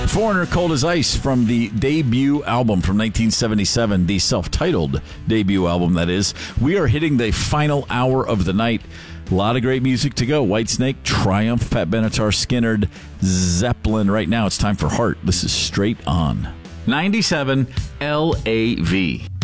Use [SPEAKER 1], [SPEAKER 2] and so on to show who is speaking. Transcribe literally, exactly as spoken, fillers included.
[SPEAKER 1] Foreigner, Cold as Ice from the debut album from nineteen seventy-seven, the self-titled debut album, that is. We are hitting the final hour of the night. A lot of great music to go. Whitesnake, Triumph, Pat Benatar, Skynyrd, Zeppelin. Right now, it's time for Heart. This is Straight On. ninety-seven L A V.